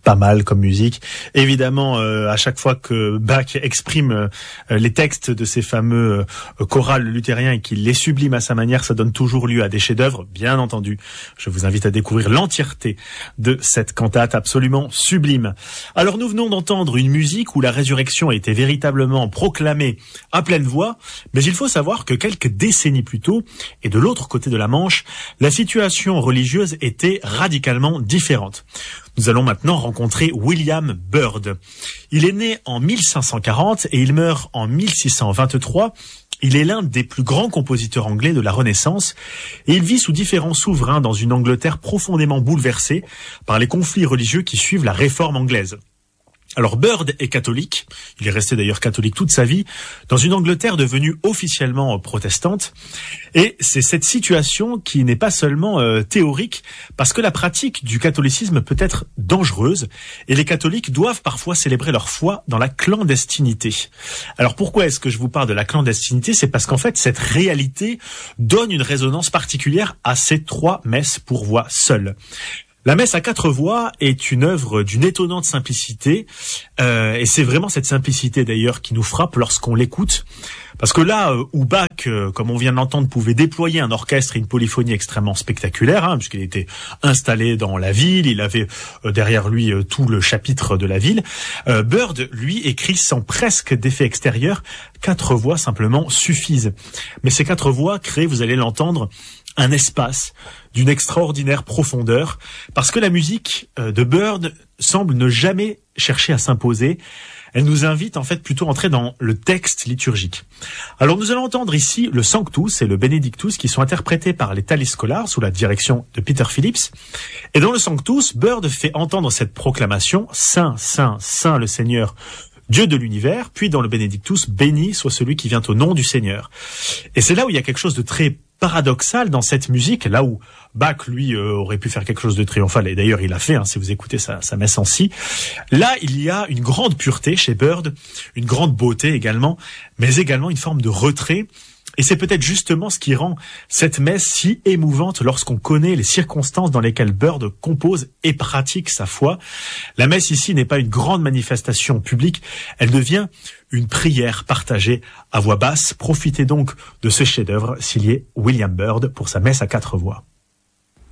pas mal comme musique. Évidemment, à chaque fois que Bach exprime les textes de ces fameux chorales luthériens et qu'il les sublime à sa manière, ça donne toujours lieu à des chefs-d'œuvre. Bien entendu, je vous invite à découvrir l'entièreté de cette cantate absolument sublime. Alors nous venons d'entendre une musique où la résurrection a été véritablement proclamée à pleine voix, mais il faut savoir que quelques décennies plus tôt, et de l'autre côté de la Manche, la situation religieuse était radicalement différente. Nous allons maintenant rencontrer William Byrd. Il est né en 1540 et il meurt en 1623. Il est l'un des plus grands compositeurs anglais de la Renaissance et il vit sous différents souverains dans une Angleterre profondément bouleversée par les conflits religieux qui suivent la réforme anglaise. Alors Byrd est catholique, il est resté d'ailleurs catholique toute sa vie, dans une Angleterre devenue officiellement protestante. Et c'est cette situation qui n'est pas seulement théorique, parce que la pratique du catholicisme peut être dangereuse, et les catholiques doivent parfois célébrer leur foi dans la clandestinité. Alors pourquoi est-ce que je vous parle de la clandestinité ? C'est parce qu'en fait cette réalité donne une résonance particulière à ces 3 messes pour voix seule. La messe à 4 voix est une œuvre d'une étonnante simplicité, et c'est vraiment cette simplicité d'ailleurs qui nous frappe lorsqu'on l'écoute. Parce que là où Bach, comme on vient de l'entendre, pouvait déployer un orchestre et une polyphonie extrêmement spectaculaire, puisqu'il était installé dans la ville, il avait derrière lui tout le chapitre de la ville, Byrd, lui, écrit sans presque d'effet extérieur, 4 voix simplement suffisent. Mais ces 4 voix créent, vous allez l'entendre, un espace d'une extraordinaire profondeur, parce que la musique de Byrd semble ne jamais chercher à s'imposer. Elle nous invite en fait plutôt à entrer dans le texte liturgique. Alors nous allons entendre ici le Sanctus et le Benedictus qui sont interprétés par les Thalis Scholars sous la direction de Peter Phillips. Et dans le Sanctus, Byrd fait entendre cette proclamation « Saint, Saint, Saint le Seigneur ». Dieu de l'univers, puis dans le Benedictus, béni soit celui qui vient au nom du Seigneur. Et c'est là où il y a quelque chose de très paradoxal dans cette musique, là où Bach, lui, aurait pu faire quelque chose de triomphal, et d'ailleurs il l'a fait, si vous écoutez sa messe en si. Là, il y a une grande pureté chez Byrd, une grande beauté également, mais également une forme de retrait. Et c'est peut-être justement ce qui rend cette messe si émouvante lorsqu'on connaît les circonstances dans lesquelles Byrd compose et pratique sa foi. La messe ici n'est pas une grande manifestation publique, elle devient une prière partagée à voix basse. Profitez donc de ce chef-d'œuvre signé William Byrd pour sa messe à 4 voix.